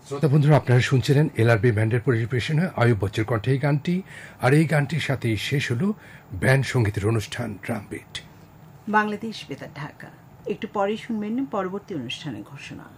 শ্রোতা বন্ধুরা, আপনারা শুনছিলেন এলআরবি ব্যান্ডের পরিবেশনে আয়ুব বচ্চের কণ্ঠে এই গানটি। আর এই গানটির সাথেই শেষ হল ব্যান্ড সঙ্গীতের অনুষ্ঠান ড্রামবিট। বাংলাদেশ বেতার ঢাকা। একটু পরেই শুনবেন পরবর্তী অনুষ্ঠানের ঘোষণা।